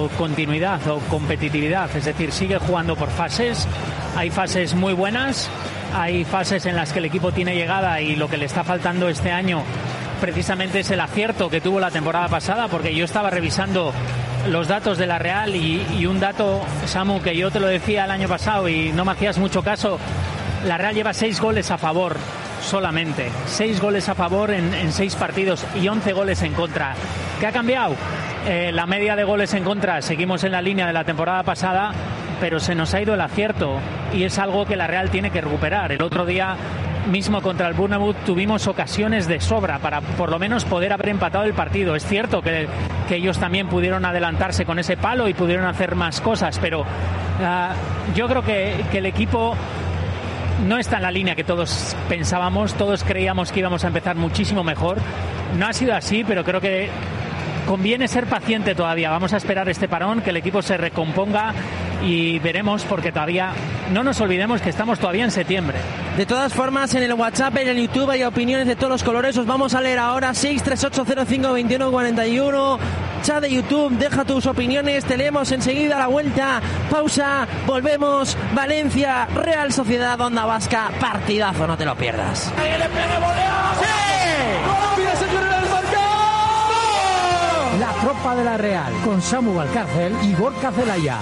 teniendo continuidad o competitividad, es decir, sigue jugando por fases. Hay fases muy buenas, hay fases en las que el equipo tiene llegada y lo que le está faltando este año precisamente es el acierto que tuvo la temporada pasada, porque yo estaba revisando los datos de la Real y un dato, Samu, que yo te lo decía el año pasado y no me hacías mucho caso. La Real lleva 6 goles a favor solamente, 6 goles a favor en 6 partidos y 11 goles en contra. ¿Qué ha cambiado? La media de goles en contra, seguimos en la línea de la temporada pasada, pero se nos ha ido el acierto y es algo que la Real tiene que recuperar. El otro día mismo contra el Bournemouth tuvimos ocasiones de sobra para por lo menos poder haber empatado el partido. Es cierto que ellos también pudieron adelantarse con ese palo y pudieron hacer más cosas, pero yo creo que el equipo no está en la línea que todos pensábamos. Todos creíamos que íbamos a empezar muchísimo mejor. No ha sido así, pero creo que conviene ser paciente todavía. Vamos a esperar este parón, que el equipo se recomponga y veremos, porque todavía no nos olvidemos que estamos todavía en septiembre. De todas formas, en el WhatsApp, en el YouTube hay opiniones de todos los colores. Os vamos a leer ahora. 638052141. Chat de YouTube, deja tus opiniones. Te leemos enseguida a la vuelta. Pausa, volvemos. Valencia, Real Sociedad, Onda Vasca. Partidazo, no te lo pierdas. ¡Ahí le pega, volea! ¡Sí! ¡Colombia, señores del mercado! La tropa de la Real, con Samu Valcárcel y Gorka Celaya.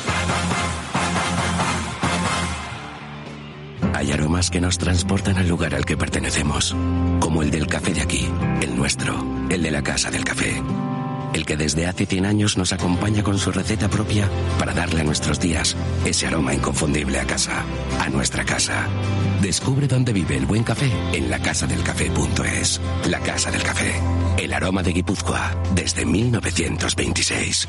Hay aromas que nos transportan al lugar al que pertenecemos, como el del café de aquí, el nuestro, el de la Casa del Café. El que desde hace 100 años nos acompaña con su receta propia para darle a nuestros días ese aroma inconfundible a casa, a nuestra casa. Descubre dónde vive el buen café en lacasadelcafé.es. La Casa del Café, el aroma de Guipúzcoa desde 1926.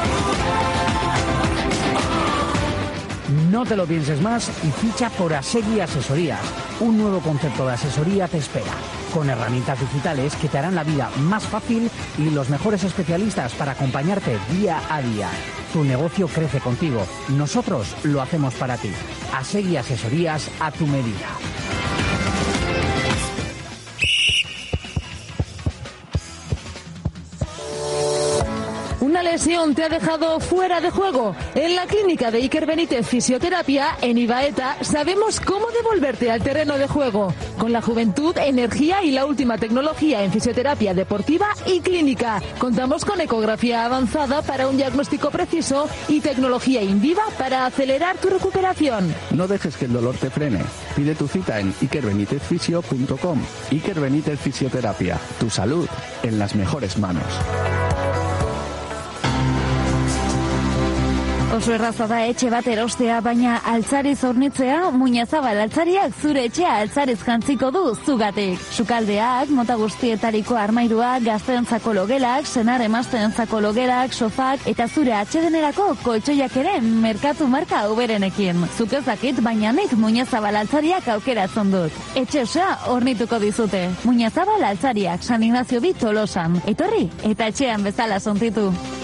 No te lo pienses más y ficha por Asegui Asesorías. Un nuevo concepto de asesoría te espera, con herramientas digitales que te harán la vida más fácil y los mejores especialistas para acompañarte día a día. Tu negocio crece contigo. Nosotros lo hacemos para ti. Asegui Asesorías, a tu medida. ¿Una lesión te ha dejado fuera de juego? En la clínica de Iker Benítez Fisioterapia, en Ibaeta, sabemos cómo devolverte al terreno de juego. Con la juventud, energía y la última tecnología en fisioterapia deportiva y clínica. Contamos con ecografía avanzada para un diagnóstico preciso y tecnología InViva para acelerar tu recuperación. No dejes que el dolor te frene. Pide tu cita en ikerbenitezfisio.com. Iker Benítez Fisioterapia. Tu salud en las mejores manos. Oso erraza da etxe bat erostea, baina altzariz hornitzea, Muñazabal altzariak zure etxea altzariz jantziko du zugatik. Sukaldeak, mota guztietariko armairuak, gazteentzako logelak, senar emazteentzako logelak, sofak eta zure atsedenerako koltsoiak ere merkatu marka uberenekin. Zuk ez dakit, baina nik Muñazabal altzariak aukeratzen dut. Etxe osoa hornituko dizute. Muñazabal altzariak, San Ignacio bi Tolosan. Etorri eta etxean bezala sontitu.